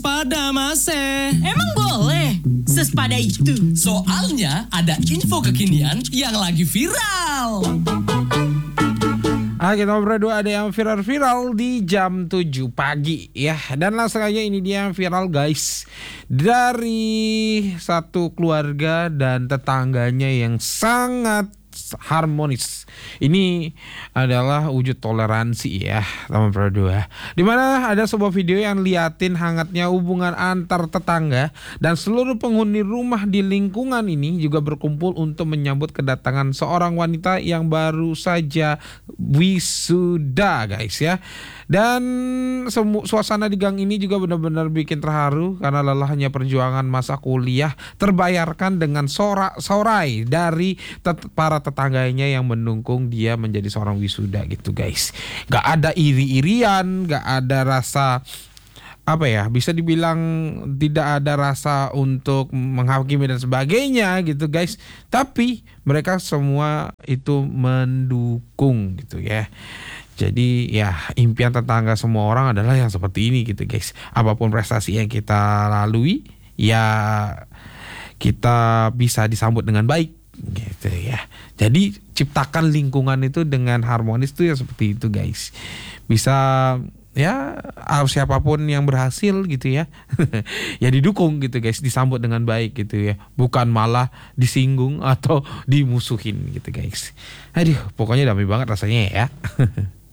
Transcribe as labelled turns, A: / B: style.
A: waspada Mas.
B: Emang boleh? Sespada itu?
A: Soalnya ada info kekinian yang lagi viral.
C: Kita ngobrol dua, ada yang viral di jam 7 pagi ya. Dan langsung aja ini dia yang viral guys. Dari satu keluarga dan tetangganya yang sangat harmonis. Ini adalah wujud toleransi ya, teman berdua. Dimana ada sebuah video yang liatin hangatnya hubungan antar tetangga dan seluruh penghuni rumah di lingkungan ini juga berkumpul untuk menyambut kedatangan seorang wanita yang baru saja wisuda guys ya. Dan suasana di gang ini juga benar-benar bikin terharu karena lelahnya perjuangan masa kuliah terbayarkan dengan sorak-sorai dari para tetangganya yang mendukung dia menjadi seorang wisuda gitu guys. Gak ada iri-irian, gak ada rasa bisa dibilang tidak ada rasa untuk menghakimi dan sebagainya gitu guys. Tapi mereka semua itu mendukung gitu ya. Jadi ya impian tetangga semua orang adalah yang seperti ini gitu guys. Apapun prestasi yang kita lalui ya kita bisa disambut dengan baik gitu ya. Jadi ciptakan lingkungan itu dengan harmonis tuh ya seperti itu guys. Bisa ya siapapun yang berhasil gitu ya ya didukung gitu guys, disambut dengan baik gitu ya, bukan malah disinggung atau dimusuhin gitu guys. Aduh pokoknya damai banget rasanya ya.